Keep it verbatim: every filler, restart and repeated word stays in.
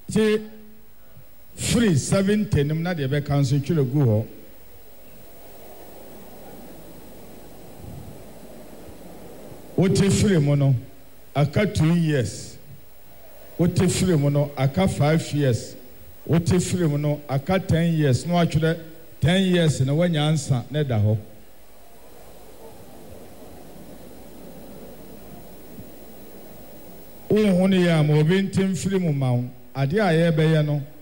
te free seventy nim na de be cancel twere gu ho wote free mo no aka two years wote free mo no aka five years wote free mo no aka ten years no atwere ten years na wanya ansa na da ho o hunu ya mo bintim free mo mawo ade a ye be ye no